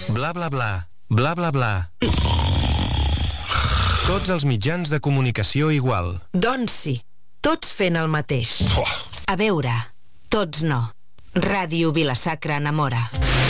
Bla bla bla, bla bla bla. Tots els mitjans de comunicació igual. Doncs sí, tots fent el mateix. A veure, tots no. Ràdio Vila-sacra enamora.